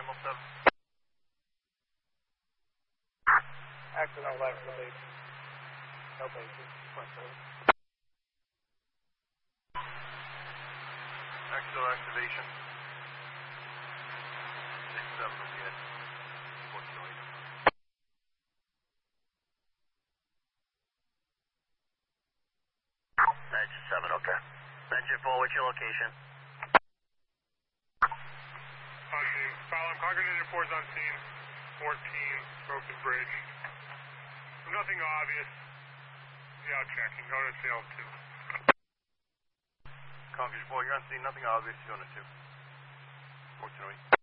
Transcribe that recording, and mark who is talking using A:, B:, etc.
A: Accident activation. No basis.
B: Axle activation. 6-7 will be it. Unfortunately.
C: 927, okay. 924, what's your location?
D: On scene. Following Concord Ninja 4's on scene. 14, Broken Bridge. Nothing obvious. Yeah, checking. Going to sale 2.
B: Concord 4, you're on scene. Nothing obvious. Going to 2. Fortunately.